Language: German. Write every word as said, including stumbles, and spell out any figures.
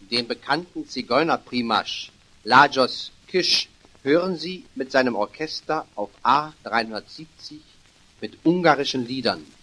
den bekannten Zigeunerprimasch Lajos Kis hören Sie mit seinem Orchester auf A dreihundertsiebzig mit ungarischen Liedern.